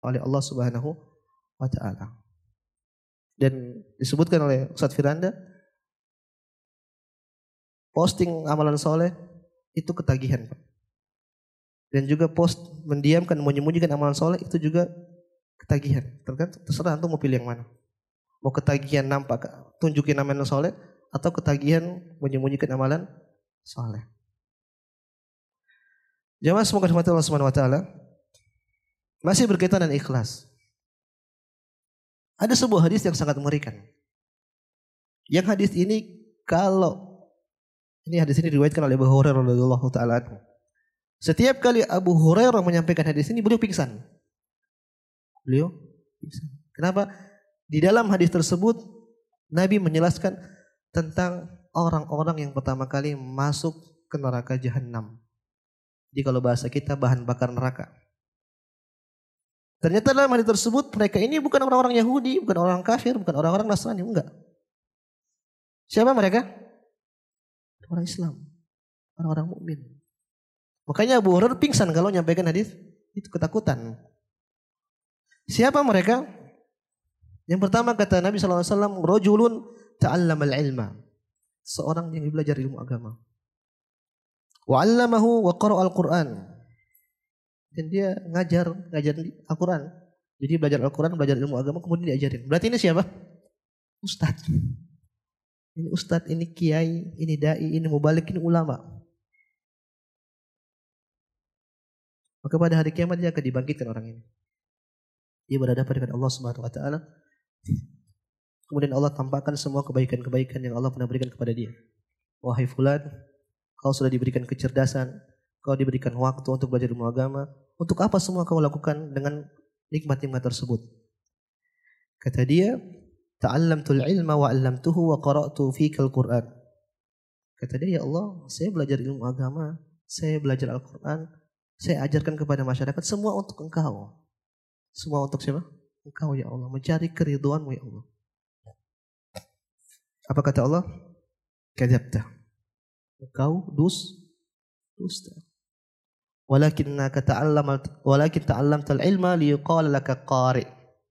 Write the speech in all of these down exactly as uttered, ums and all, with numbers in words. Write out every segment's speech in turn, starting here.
oleh Allah Subhanahu wa taala. Dan disebutkan oleh Ustaz Firanda, posting amalan soleh itu ketagihan, Pak. Dan juga post mendiamkan, menyembunyikan amalan soleh itu juga ketagihan. Tergantung, terserah antum mau pilih yang mana. Mau ketagihan nampak tunjukin amalan soleh atau ketagihan menyembunyikan amalan soleh. Jamaah semoga dirahmati Allah Subhanahu wa taala. Masih berkaitan dengan ikhlas. Ada sebuah hadis yang sangat mengerikan. Yang hadis ini kalau ini hadis ini diriwayatkan oleh Abu Hurairah radhiyallahu taala anhu. Setiap kali Abu Hurairah menyampaikan hadis ini, beliau pingsan. Beliau pingsan. Kenapa? Di dalam hadis tersebut Nabi menjelaskan tentang orang-orang yang pertama kali masuk ke neraka jahanam. Jadi kalau bahasa kita bahan bakar neraka. Ternyata dalam hadis tersebut mereka ini bukan orang-orang Yahudi, bukan orang kafir, bukan orang-orang Nasrani, enggak. Siapa mereka? Orang Islam, orang-orang mukmin. Makanya Abu Hurairah pingsan kalau menyampaikan hadis itu, ketakutan. Siapa mereka? Yang pertama kata Nabi sallallahu alaihi wasallam, rajulun ta'allamal ilma. Seorang yang belajar ilmu agama. Wa 'allamahu wa qara'a al-Qur'an. Dan dia ngajar, ngajar Al-Qur'an. Jadi belajar Al-Qur'an, belajar ilmu agama kemudian diajarin. Berarti ini siapa? Ustaz. Ini ustaz, ini kiai, ini dai, ini mubalik, ini ulama. Maka pada hari kiamat dia akan dibangkitkan orang ini. Dia berhadapan dengan Allah Subhanahu wa taala. Kemudian Allah tampakkan semua kebaikan-kebaikan yang Allah pernah berikan kepada dia. Wahai fulan, kau sudah diberikan kecerdasan, kau diberikan waktu untuk belajar ilmu agama. Untuk apa semua kau lakukan dengan nikmat-nikmat tersebut? Kata dia, ta'allamtul ilma wa 'allamtuhu wa qara'tu fikal Qur'an. Kata dia, ya Allah, saya belajar ilmu agama, saya belajar Al-Qur'an, saya ajarkan kepada masyarakat, semua untuk Engkau. Semua untuk siapa? Engkau ya Allah, mencari keridhaan-Mu ya Allah. Apa kata Allah? Kadzabta. Engkau dus dusta. Walakinnaka ta'allamal walakin ta'allamtal ilma liyuqala laka qari'.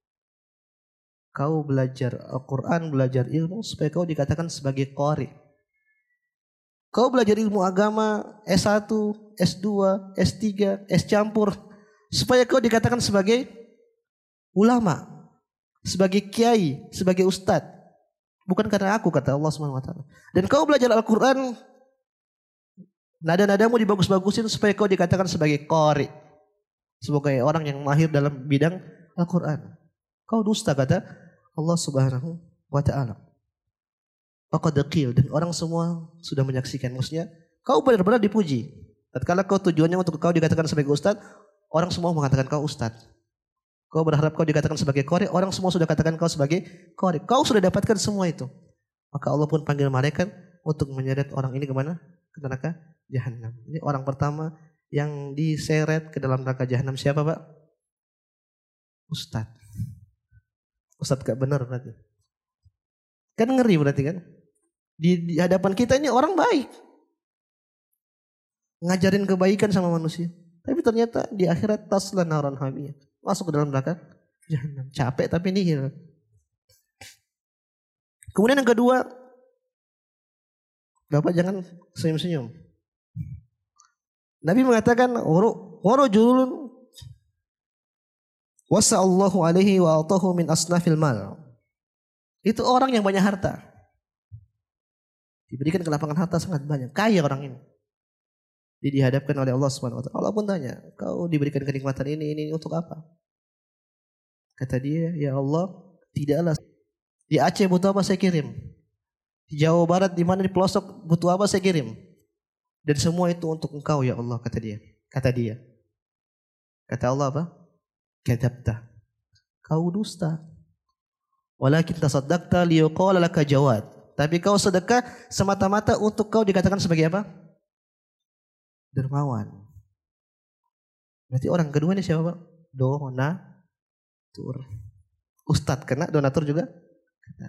Kau belajar Al-Quran, belajar ilmu supaya kau dikatakan sebagai qari. Kau belajar ilmu agama S satu, S dua, S tiga, S campur supaya kau dikatakan sebagai ulama, sebagai kiai, sebagai ustadz. Bukan karena aku, kata Allah Subhanahu wa taala. Dan kau belajar Al-Quran, nada-nadamu dibagus-bagusin supaya kau dikatakan sebagai qari, sebagai orang yang mahir dalam bidang Al-Quran. Kau dusta, kata Allah Subhanahu wa taala. Faqad qil, dan orang semua sudah menyaksikan. Maksudnya kau benar-benar dipuji. Tatkala kau tujuannya untuk kau dikatakan sebagai ustaz, orang semua mengatakan kau ustaz. Kau berharap kau dikatakan sebagai qari, orang semua sudah katakan kau sebagai qari. Kau sudah dapatkan semua itu. Maka Allah pun panggil malaikat untuk menyeret orang ini kemana? Ke neraka jahanam. Ini orang pertama yang diseret ke dalam neraka jahanam siapa, Pak? Ustaz. Ustaz gak benar berarti. Kan ngeri berarti kan? Di, di hadapan kita ini orang baik. Ngajarin kebaikan sama manusia. Tapi ternyata di akhirat tasla naran hamiyah. Masuk ke dalam neraka jahanam. Capek tapi nihil. Kemudian yang kedua, Bapak jangan senyum-senyum. Nabi mengatakan, warajulun wasa'allahu alaihi wa atahu min asnafil mal. Itu orang yang banyak harta. Diberikan kelapangan harta sangat banyak. Kaya orang ini. Jadi dihadapkan oleh Allah subhanahu wa taala. Allah pun tanya, kau diberikan kenikmatan ini, ini, ini untuk apa? Kata dia, ya Allah, tidaklah. Di Aceh butuh apa saya kirim. Di Jawa Barat, di mana di pelosok butuh apa saya kirim. Dan semua itu untuk engkau ya Allah, kata dia. Kata dia. Kata Allah apa? Kadzabta. Kau dusta. Walakin tasaddaqta liyuqala laka jawad. Tapi kau sedekah semata-mata untuk kau dikatakan sebagai apa? Dermawan. Berarti orang kedua ini siapa, Pak? Donatur. Ustadz kena, donatur juga kena.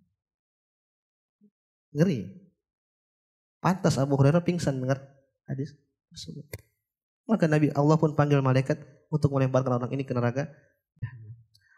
Ngeri. Pantas Abu Hurairah pingsan dengar hadis tersebut. Maka Nabi Allah pun panggil malaikat untuk melemparkan orang ini ke neraka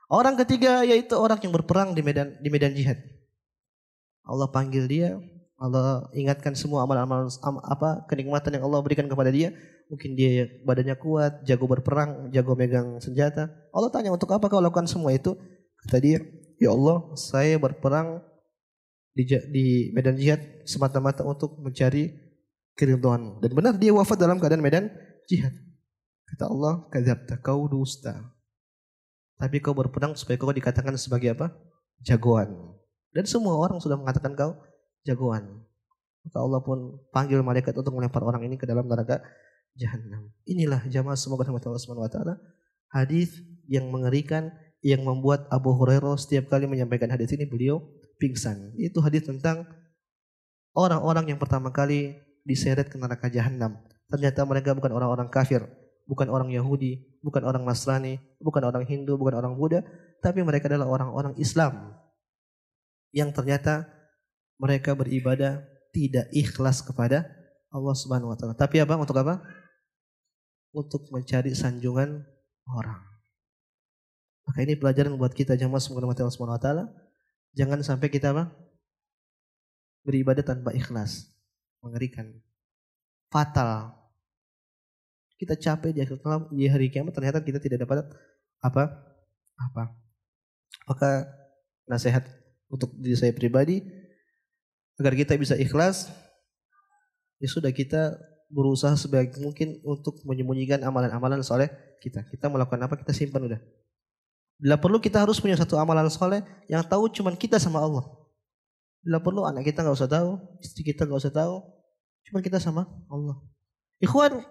Orang ketiga yaitu orang yang berperang di medan di medan jihad. Allah panggil dia, Allah ingatkan semua amal-amal am- apa kenikmatan yang Allah berikan kepada dia. Mungkin dia badannya kuat, jago berperang, jago megang senjata. Allah tanya, untuk apa kau lakukan semua itu? Kata dia, ya Allah, saya berperang di, di medan jihad semata-mata untuk mencari keridhaan. Dan benar dia wafat dalam keadaan medan jihad. Kata Allah, kadzabta, kau dusta. Tapi kau berperang supaya kau dikatakan sebagai apa? Jagoan. Dan semua orang sudah mengatakan kau jagoan. Maka Allah pun panggil malaikat untuk melempar orang ini ke dalam neraka Jahannam. Inilah jamaah semoga rahmat Allah Subhanahu wa taala, hadis yang mengerikan yang membuat Abu Hurairah setiap kali menyampaikan hadis ini beliau pingsan. Itu hadis tentang orang-orang yang pertama kali diseret ke neraka Jahannam. Ternyata mereka bukan orang-orang kafir, bukan orang Yahudi, bukan orang Nasrani, bukan orang Hindu, bukan orang Buddha, tapi mereka adalah orang-orang Islam yang ternyata mereka beribadah tidak ikhlas kepada Allah Subhanahu wa taala. Tapi apa? Untuk apa? Untuk mencari sanjungan orang. Maka ini pelajaran buat kita jamaah semoga Allah Subhanahu wa taala. Jangan sampai kita apa? Beribadah tanpa ikhlas. Mengerikan. Fatal. Kita capek di akhir di hari kiamat, ternyata kita tidak dapat apa? Apa? Maka nasihat untuk diri saya pribadi, agar kita bisa ikhlas, ya sudah kita berusaha sebaik mungkin untuk menyembunyikan amalan-amalan soleh kita. Kita melakukan apa, kita simpan udah. Bila perlu kita harus punya satu amalan soleh yang tahu cuma kita sama Allah. Bila perlu anak kita nggak usah tahu, istri kita nggak usah tahu, cuma kita sama Allah. Ikhwan,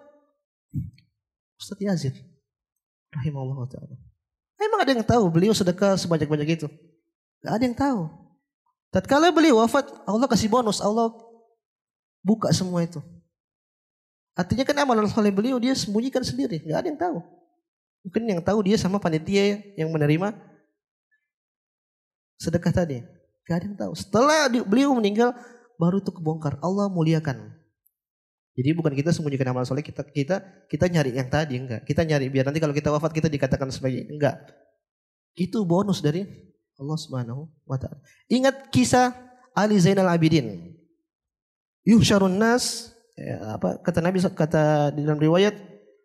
Ustaz Yazid, rahimahullah ta'ala. Emang ada yang tahu beliau sedekah sebanyak-banyak itu? Gak ada yang tahu. Tatkala beliau wafat, Allah kasih bonus, Allah buka semua itu. Artinya kan amalan soleh beliau dia sembunyikan sendiri, gak ada yang tahu. Mungkin yang tahu dia sama panitia yang menerima sedekah tadi. Gak ada yang tahu. Setelah beliau meninggal, baru itu kebongkar. Allah muliakan. Jadi bukan kita sembunyikan amalan soleh, kita kita kita nyari yang tadi, enggak. Kita nyari biar nanti kalau kita wafat kita dikatakan sebagai enggak. Itu bonus dari Allah Subhanahu wa taala. Ingat kisah Ali Zainal Abidin. Yuhsyarun nas, ya, apa kata Nabi, kata di dalam riwayat,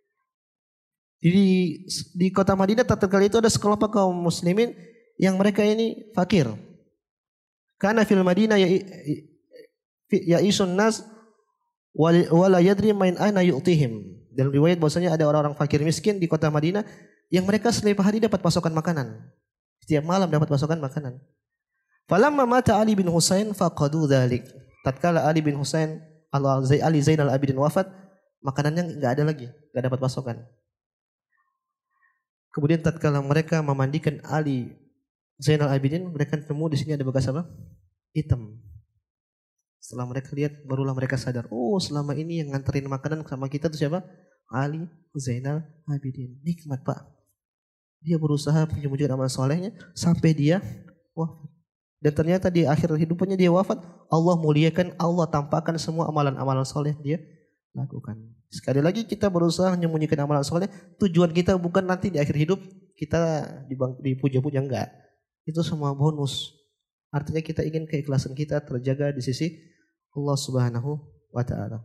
di di kota Madinah tatkala itu ada sekelompok kaum muslimin yang mereka ini fakir. Karena fil Madinah ya ya isun nas wala yadri main aina yu'tihim. Dalam riwayat bahwasanya ada orang-orang fakir miskin di kota Madinah yang mereka setiap hari dapat pasokan makanan. Setiap malam dapat pasokan makanan. Falamma mata Ali bin Husain faqadu dzalik. Tatkala Ali bin Husain Ali Zainal Abidin wafat, makanannya enggak ada lagi, enggak dapat pasokan. Kemudian tatkala mereka memandikan Ali Zainal Abidin, mereka temu di sini ada bekas apa? Hitam. Setelah mereka lihat, barulah mereka sadar, oh selama ini yang nganterin makanan sama kita itu siapa? Ali Zainal Abidin. Nikmat Pak. Dia berusaha menyembunyikan amal solehnya sampai dia wafat. Dan ternyata di akhir hidupnya dia wafat, Allah muliakan, Allah tampakkan semua amalan-amalan soleh dia lakukan. Sekali lagi kita berusaha menyembunyikan amalan soleh, tujuan kita bukan nanti di akhir hidup kita dipuja-puja, enggak. Itu semua bonus. Artinya kita ingin keikhlasan kita terjaga di sisi Allah Subhanahu wa taala.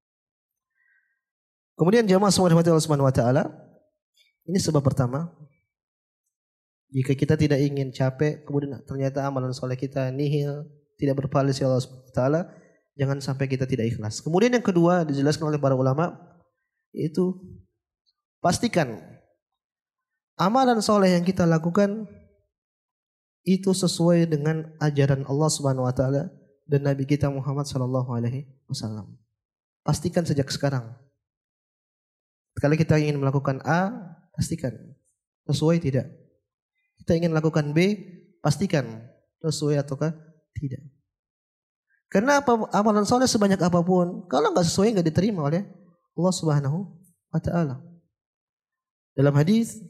Kemudian jamaah semua rahmati Allah Subhanahu wa taala, ini sebab pertama. Jika kita tidak ingin capek, kemudian ternyata amalan soleh kita nihil, tidak berpahala di Allah Subhanahu wa taala, jangan sampai kita tidak ikhlas. Kemudian yang kedua dijelaskan oleh para ulama, yaitu pastikan amalan soleh yang kita lakukan itu sesuai dengan ajaran Allah Subhanahu wa taala dan Nabi kita Muhammad sallallahu alaihi wasallam. Pastikan sejak sekarang. Kalau kita ingin melakukan A, pastikan sesuai tidak. Kita ingin melakukan B, pastikan sesuai ataukah tidak. Karena apa, amalan soleh sebanyak apapun, kalau nggak sesuai nggak diterima oleh Allah Subhanahu wa taala. Dalam hadis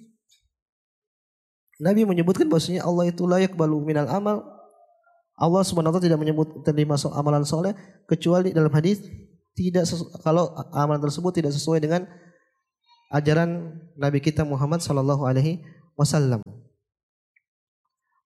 Nabi menyebutkan bahwasanya Allah itu layak balu minal amal. Allah Subhanahu wa taala tidak menyebut terima amalan soleh kecuali dalam hadis tidak sesu, kalau amalan tersebut tidak sesuai dengan ajaran Nabi kita Muhammad sallallahu alaihi wasallam.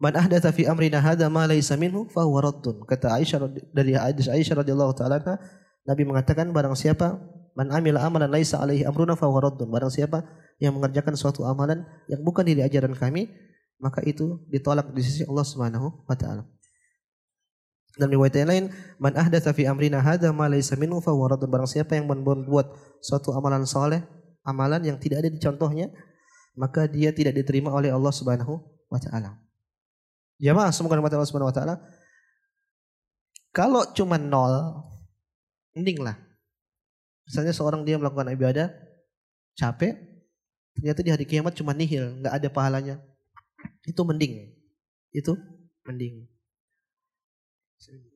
Man ahdatsa fi amrina hadza ma laysa minhu fa huwa raddun. Kata Aisyah dari hadis Aisyah radhiyallahu taala, Nabi mengatakan barang siapa man amila amalan laisa alaihi amruna fa huwa raddun. Barang siapa yang mengerjakan suatu amalan yang bukan dari ajaran kami, maka itu ditolak di sisi Allah Subhanahu wa taala. Dan riwayat yang lain, man ahdatsa fi amrina hadza ma laysa minhu fa huwa raddun. Barang siapa yang membuat suatu amalan saleh, amalan yang tidak ada di contohnya, maka dia tidak diterima oleh Allah Subhanahu wa taala. Jamaah semoga rahmat Allah Subhanahu wa taala. Kalau cuma nol, mending lah. Misalnya seorang dia melakukan ibadah, capek, ternyata di hari kiamat cuma nihil, enggak ada pahalanya. Itu mending. Itu mending.